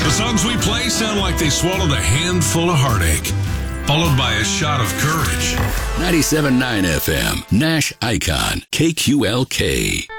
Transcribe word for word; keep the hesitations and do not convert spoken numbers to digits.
The songs we play sound like they swallowed a handful of heartache, followed by a shot of courage. ninety-seven point nine F M, Nash Icon, K Q L K.